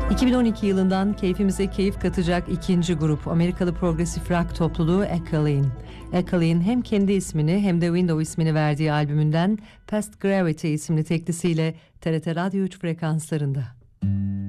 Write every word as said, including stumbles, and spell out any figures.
iki bin on iki yılından keyfimize keyif katacak ikinci grup Amerikalı progresif rock topluluğu Echoline. Echoline hem kendi ismini hem de Window ismini verdiği albümünden Past Gravity isimli teklisiyle T R T Radyo üç frekanslarında.